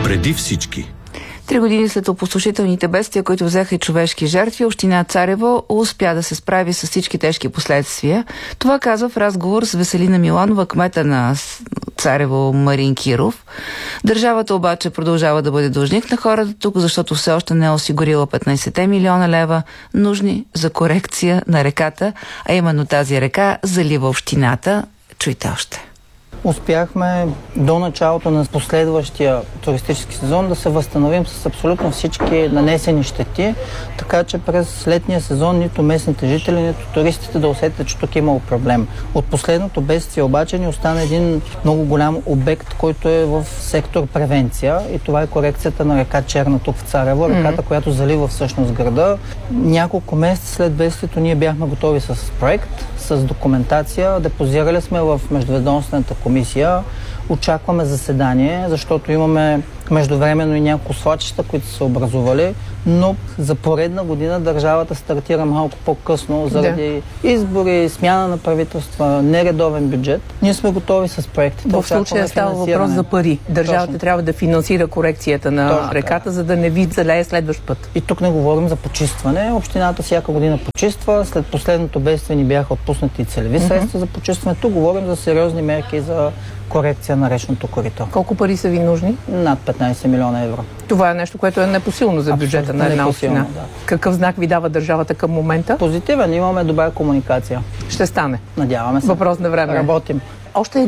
Преди всички. 3 години след опустошителните бедствия, които взеха и човешки жертви, община Царево успя да се справи с всички тежки последствия. Това казва в разговор с Веселина Миланова, кмета на Царево Марин Киров. Държавата обаче продължава да бъде длъжник на хората тук, защото все още не е осигурила 15 милиона лева, нужни за корекция на реката, а именно тази река залива общината. Чуйте още. Успяхме до началото на последващия туристически сезон да се възстановим с абсолютно всички нанесени щети, така че през летния сезон нито местните жители, нито туристите да усетят, че тук е имало проблем. От последното бедствие обаче ни остана един много голям обект, който е в сектор превенция, и това е корекцията на река Черна тук в Царево, реката, която залива всъщност града. Няколко месеца след бедствието ние бяхме готови с проект, с документация, депозирали сме в междуведомствената комисия. Очакваме заседание, защото имаме междувременно и няколко свлачища, които са се образували, но за поредна година държавата стартира малко по-късно заради избори, смяна на правителства, нередовен бюджет. Ние сме готови с проектите. В случая става въпрос за пари. Държавата трябва да финансира корекцията на реката, за да не ви залее следващ път. И тук не говорим за почистване. Общината всяка година почиства. След последното бедствие ни бяха отпуснати целеви средства за почистване. Тук говорим за сериозни мерки за корекция на речното корито. Колко пари са ви нужни? Над 15 милиона евро. Това е нещо, което е непосилно за бюджета на една община. Да. Какъв знак ви дава държавата към момента? Позитивен. Имаме добра комуникация. Ще стане. Надяваме се. Въпрос на време. Работим. Още